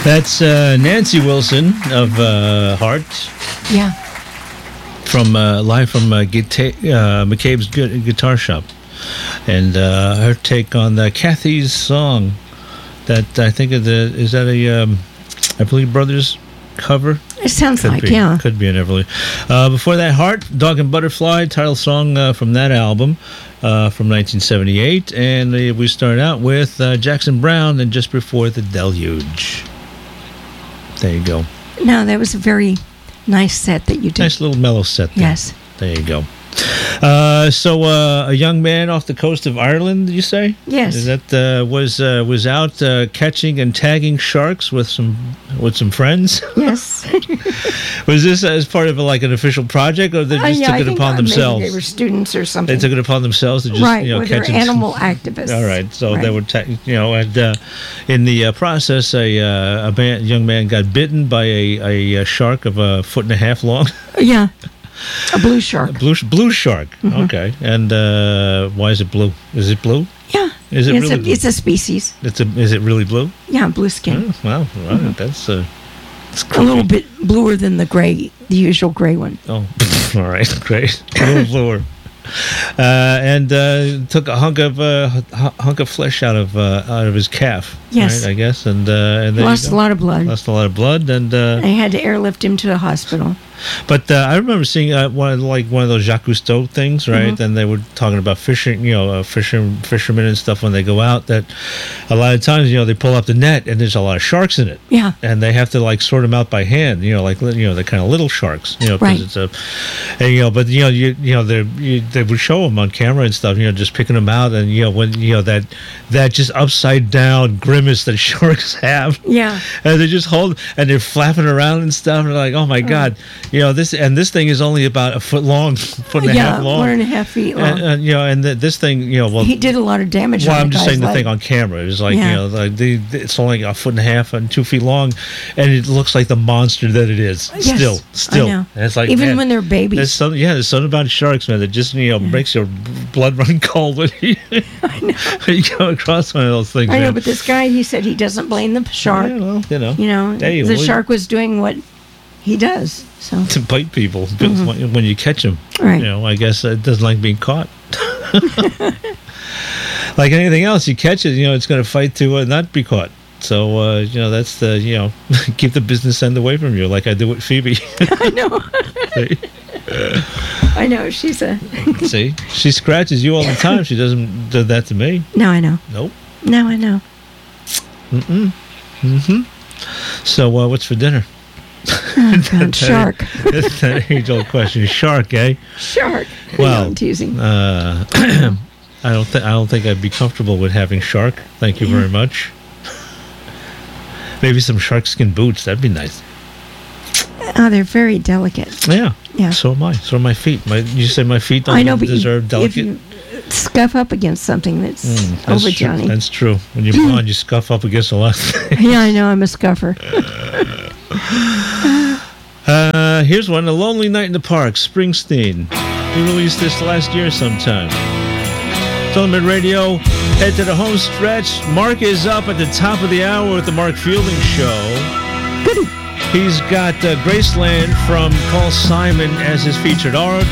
That's Nancy Wilson of Heart. Yeah. From live from McCabe's Guitar Shop, and her take on Kathy's song. That I think is that a Everly Brothers cover? It sounds could like, be, yeah. Could be an Everly. Before that, Heart, Dog and Butterfly, title song from that album from 1978. And we start out with Jackson Browne, and just before the Deluge. There you go. No, that was a very nice set that you did. Nice little mellow set there. Yes. There you go. So a young man off the coast of Ireland, did you say? Yes. That was out catching and tagging sharks with some friends. Yes. Was this as part of an official project, or they just took it upon themselves? Maybe they were students or something. They took it upon themselves to just catch animal activists. All right, so they were and in the process, a young man got bitten by a shark of a foot and a half long. Yeah. A blue shark. Blue shark. Mm-hmm. Okay. And why is it blue? Is it blue? Yeah. Is it really blue? It's a species. Is it really blue? Yeah, blue skin. Oh, wow. Right. Mm-hmm. That's a little bit bluer than the usual gray one. Oh, all right. Great. A little bluer. And took a hunk of flesh out of his calf. Yes, right, I guess, and lost a lot of blood. And they had to airlift him to the hospital. But I remember seeing one of those Jacques Cousteau things, right? Mm-hmm. And they were talking about fishing, fishermen and stuff when they go out. That a lot of times, they pull up the net and there's a lot of sharks in it. Yeah, and they have to sort them out by hand. The kind of little sharks. Right. It's but they would show them on camera and stuff. Just picking them out, and when that just upside down grimace that sharks have. Yeah, and they just hold and they're flapping around and stuff. And they're like, oh my god. This thing is only about a foot long, foot and a half long. 1.5 feet long. And this thing, he did a lot of damage. Well, I'm just saying the thing on camera. It was it's only a foot and a half and 2 feet long, and it looks like the monster that it is. Yes, Still. I know. And it's like, even when they're babies. There's something about sharks, man, that just makes your blood run cold when you go across one of those things. I know, but this guy, he said he doesn't blame the shark. Yeah, the shark was doing what he does. So. To bite people when you catch them. Right. I guess it doesn't like being caught. Like anything else, you catch it, it's going to fight to not be caught. So, that's the, keep the business end away from you, like I do with Phoebe. I know. I know. She's a... See? She scratches you all the time. She doesn't do that to me. No, I know. Nope. No, I know. So, what's for dinner? Oh, God, shark. That's that age-old question. Shark, eh? Shark. Well, I'm teasing. I don't think I'd be comfortable with having shark. Thank you very much. Maybe some shark skin boots. That'd be nice. Oh, they're very delicate. Yeah. Yeah. So am I. So are my feet. You say my feet don't deserve delicate? If you scuff up against something that's over Johnny. That's true. When you're blonde, you scuff up against a lot of things. Yeah, I know. I'm a scuffer. Here's one. A Lonely Night in the Park, Springsteen. He released this last year sometime. Filament Radio, head to the home stretch. Mark is up at the top of the hour with the Mark Fielding Show. He's got Graceland from Carl Simon as his featured